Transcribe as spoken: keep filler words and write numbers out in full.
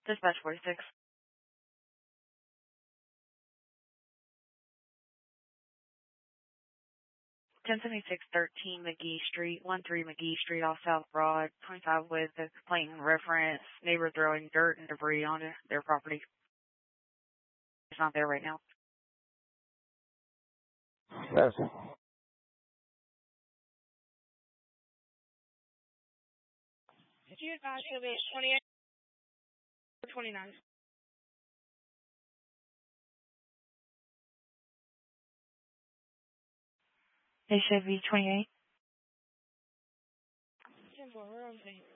Dispatch forty-six. ten seventy-six thirteen McGee Street, one three McGee Street off South Broad, twenty-five with the complaint and reference, neighbor throwing dirt and debris onto their property. It's not there right now. Yes. Did you advise he'll be twenty-eight or twenty-nine? They should be twenty-eight. ten four, we're on scene.